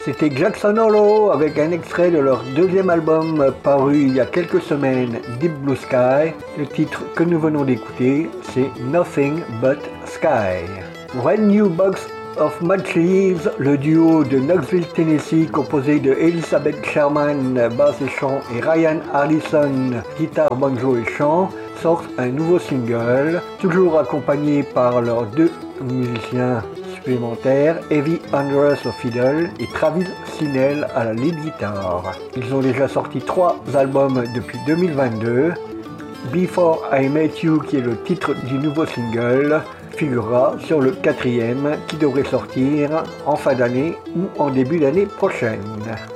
C'était Jackson Hollow avec un extrait de leur deuxième album paru il y a quelques semaines, Deep Blue Sky. Le titre que nous venons d'écouter, c'est Nothing But Sky. Brand New Box of Mud Leaves, le duo de Knoxville, Tennessee, composé de Elizabeth Sherman, basse et chant, et Ryan Harrison, guitare, banjo et chant, sortent un nouveau single, toujours accompagné par leurs deux musiciens supplémentaires, Evie Andrus au fiddle et Travis Sinell à la lead guitare. Ils ont déjà sorti 3 albums depuis 2022. Before I Met You, qui est le titre du nouveau single, figurera sur le 4e qui devrait sortir en fin d'année ou en début d'année prochaine.